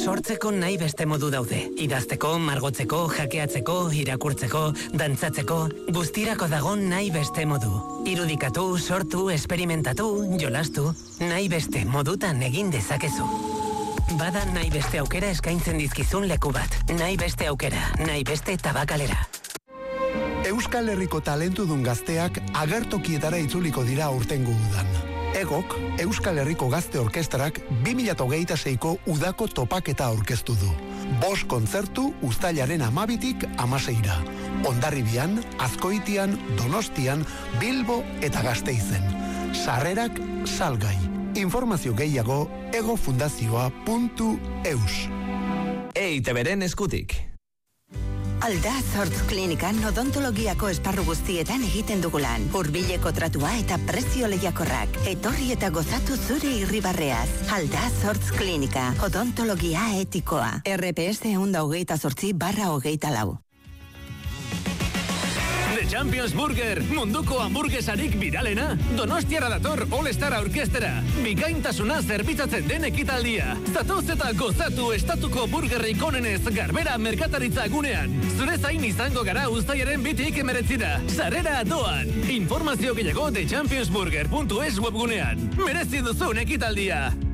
sortzeko nahi beste modu daude. Idazteko, margotzeko, jakeatzeko, irakurtzeko, dantzatzeko, guztirako dago nahi beste modu. Irudikatu, sortu, esperimentatu, jolastu, nahi beste modutan egin dezakezu. Bada nahi beste aukera eskaintzen dizkizun leku bat. Nahi beste aukera, nahi beste tabakalera. Euskal Herriko talentudun gazteak agertokietara itzuliko dira aurtengo udan. Egok, Euskal Herriko Gazte Orkestrak 2026ko udako topaketa aurkeztu du. 5 kontzertu uztailaren 12tik 16ra. Hondarribian, Azkoitian, Donostian, Bilbo eta Gasteizen. Sarrerak salgai. Informazio gehiago egofundazioa.eus. EITBren eskutik. Aldaz Hortz Klinikan odontologiako esparru guztietan egiten dugulan. Hurbileko tratua eta prezio lehiakorrak. Etorri eta gozatu zure irribarreaz. Aldaz Hortz Klinika. Odontologia etikoa. RPS 128/24. The Champions Burger, munduko hamburguesarik biralena. Donostiara dator All-Star aurkestera. Bikaintasuna zerbitzatzen den ekitaldia. Zatoz eta gozatu estatuko burgerrik onenez Garbera merkataritza gunean. Zure zain izango gara uztailaren 2tik 19. Sarrera doan. Informazio gehiago thechampionsburger.es webgunean. Merezi duzun ekitaldia.